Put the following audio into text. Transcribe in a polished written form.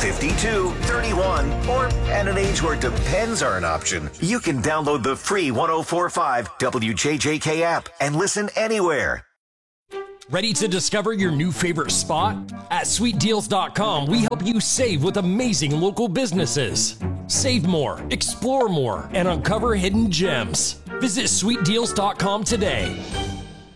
52, 31, or at an age where depends are an option, you can download the free 104.5 WJJK app and listen anywhere. Ready to discover your new favorite spot? At sweetdeals.com, we help you save with amazing local businesses. Save more, explore more, and uncover hidden gems. Visit sweetdeals.com today.